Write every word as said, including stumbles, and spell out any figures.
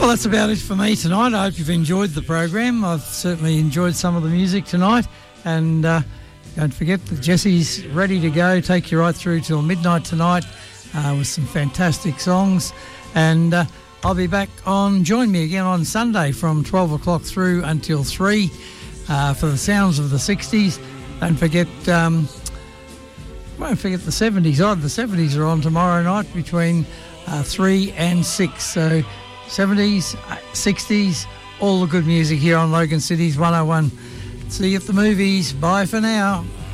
Well, that's about it for me tonight. I hope you've enjoyed the program. I've certainly enjoyed some of the music tonight. And uh, don't forget that Jesse's ready to go, take you right through till midnight tonight uh, with some fantastic songs. And uh, I'll be back on, join me again on Sunday from twelve o'clock through until three uh, for the sounds of the sixties. Don't forget, um, don't forget the seventies. Oh, the seventies are on tomorrow night between uh, three and six. So seventies, sixties, all the good music here on Logan City's one oh one. See you at the movies. Bye for now.